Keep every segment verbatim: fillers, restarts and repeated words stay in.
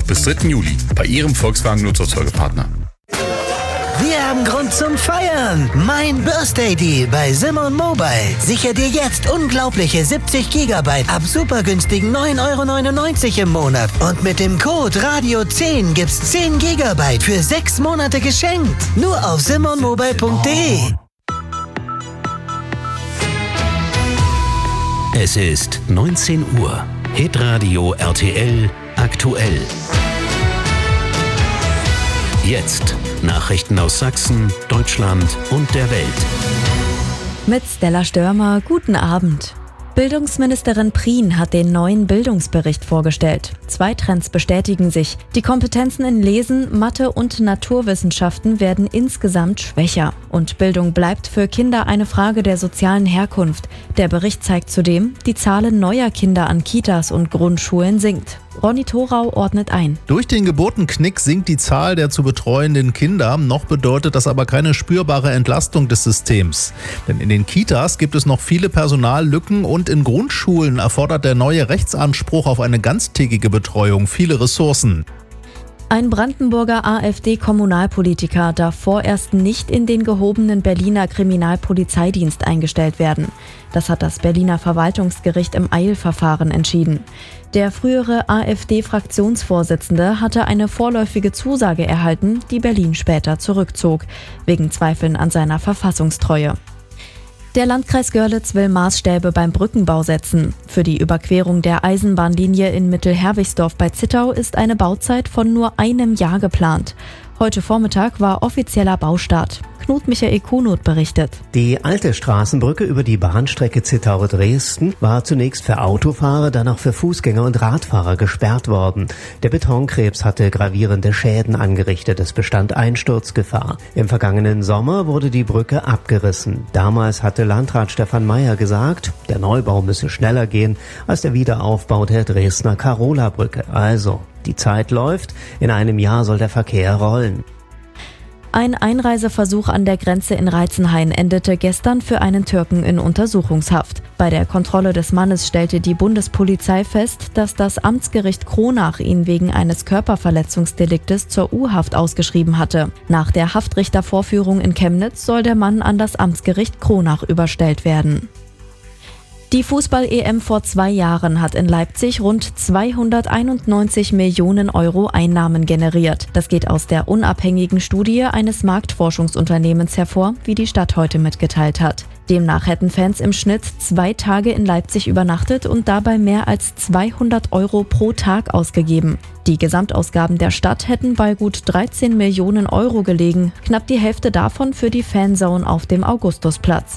noch bis dritten Juli bei Ihrem Volkswagen-Nutzfahrzeugepartner. Wir haben Grund zum Feiern. Mein Birthday Deal bei Simon Mobile. Sicher dir jetzt unglaubliche siebzig Gigabyte ab super günstigen neun Euro neunundneunzig im Monat. Und mit dem Code Radio zehn gibt's zehn Gigabyte für sechs Monate geschenkt. Nur auf simon mobile punkt de. Es ist neunzehn Uhr. Hitradio R T L aktuell. Jetzt Nachrichten aus Sachsen, Deutschland und der Welt. Mit Stella Störmer, guten Abend. Bildungsministerin Prien hat den neuen Bildungsbericht vorgestellt. Zwei Trends bestätigen sich. Die Kompetenzen in Lesen, Mathe und Naturwissenschaften werden insgesamt schwächer. Und Bildung bleibt für Kinder eine Frage der sozialen Herkunft. Der Bericht zeigt zudem, die Zahl neuer Kinder an Kitas und Grundschulen sinkt. Ronny Thorau ordnet ein. Durch den Geburtenknick sinkt die Zahl der zu betreuenden Kinder. Noch bedeutet das aber keine spürbare Entlastung des Systems. Denn in den Kitas gibt es noch viele Personallücken und in Grundschulen erfordert der neue Rechtsanspruch auf eine ganztägige Betreuung viele Ressourcen. Ein Brandenburger AfD-Kommunalpolitiker darf vorerst nicht in den gehobenen Berliner Kriminalpolizeidienst eingestellt werden. Das hat das Berliner Verwaltungsgericht im Eilverfahren entschieden. Der frühere AfD-Fraktionsvorsitzende hatte eine vorläufige Zusage erhalten, die Berlin später zurückzog, wegen Zweifeln an seiner Verfassungstreue. Der Landkreis Görlitz will Maßstäbe beim Brückenbau setzen. Für die Überquerung der Eisenbahnlinie in Mittelherwigsdorf bei Zittau ist eine Bauzeit von nur einem Jahr geplant. Heute Vormittag war offizieller Baustart. Knut Michael Kunut berichtet. Die alte Straßenbrücke über die Bahnstrecke Zittau-Dresden war zunächst für Autofahrer, dann auch für Fußgänger und Radfahrer gesperrt worden. Der Betonkrebs hatte gravierende Schäden angerichtet, es bestand Einsturzgefahr. Im vergangenen Sommer wurde die Brücke abgerissen. Damals hatte Landrat Stefan Meyer gesagt, der Neubau müsse schneller gehen als der Wiederaufbau der Dresdner Karola-Brücke. Also, die Zeit läuft, in einem Jahr soll der Verkehr rollen. Ein Einreiseversuch an der Grenze in Reitzenhain endete gestern für einen Türken in Untersuchungshaft. Bei der Kontrolle des Mannes stellte die Bundespolizei fest, dass das Amtsgericht Kronach ihn wegen eines Körperverletzungsdeliktes zur U-Haft ausgeschrieben hatte. Nach der Haftrichtervorführung in Chemnitz soll der Mann an das Amtsgericht Kronach überstellt werden. Die Fußball-E M vor zwei Jahren hat in Leipzig rund zweihunderteinundneunzig Millionen Euro Einnahmen generiert. Das geht aus der unabhängigen Studie eines Marktforschungsunternehmens hervor, wie die Stadt heute mitgeteilt hat. Demnach hätten Fans im Schnitt zwei Tage in Leipzig übernachtet und dabei mehr als zweihundert Euro pro Tag ausgegeben. Die Gesamtausgaben der Stadt hätten bei gut dreizehn Millionen Euro gelegen, knapp die Hälfte davon für die Fanzone auf dem Augustusplatz.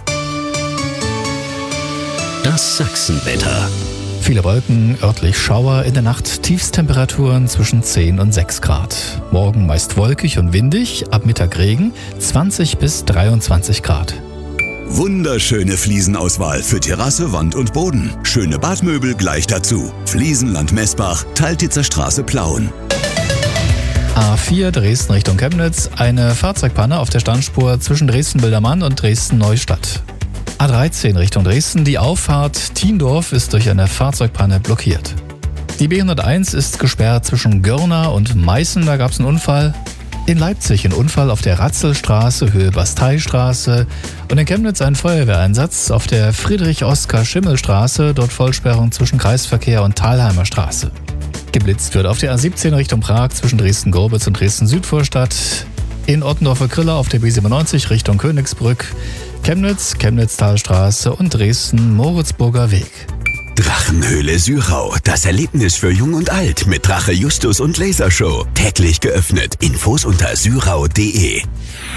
Das Sachsenwetter. Viele Wolken, örtlich Schauer, in der Nacht Tiefstemperaturen zwischen zehn und sechs Grad. Morgen meist wolkig und windig, ab Mittag Regen, zwanzig bis dreiundzwanzig Grad. Wunderschöne Fliesenauswahl für Terrasse, Wand und Boden. Schöne Badmöbel gleich dazu. Fliesenland Messbach, Teiltitzer Straße Plauen. A vier Dresden Richtung Chemnitz, eine Fahrzeugpanne auf der Standspur zwischen Dresden-Bildermann und Dresden-Neustadt. A dreizehn Richtung Dresden, die Auffahrt Thiendorf ist durch eine Fahrzeugpanne blockiert. Die B hunderteins ist gesperrt zwischen Görna und Meißen, da gab es einen Unfall. In Leipzig ein Unfall auf der Ratzelstraße, Höhe Basteistraße und in Chemnitz ein Feuerwehreinsatz auf der Friedrich-Oskar-Schimmel-Straße, dort Vollsperrung zwischen Kreisverkehr und Thalheimer Straße. Geblitzt wird auf der A siebzehn Richtung Prag zwischen Dresden-Gorbitz und Dresden-Südvorstadt. In Ottendorfer Krille auf der B siebenundneunzig Richtung Königsbrück, Chemnitz, Chemnitztalstraße und Dresden-Moritzburger Weg. Drachenhöhle Syrau, das Erlebnis für Jung und Alt mit Drache Justus und Lasershow. Täglich geöffnet. Infos unter syrau punkt de.